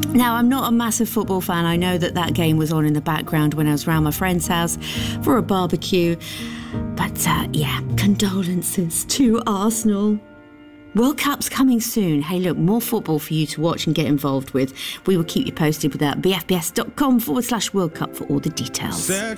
Now, I'm not a massive football fan. I know that game was on in the background when I was around my friend's house for a barbecue. But, condolences to Arsenal. World Cup's coming soon. Hey, look, more football for you to watch and get involved with. We will keep you posted with that. bfbs.com/World Cup for all the details.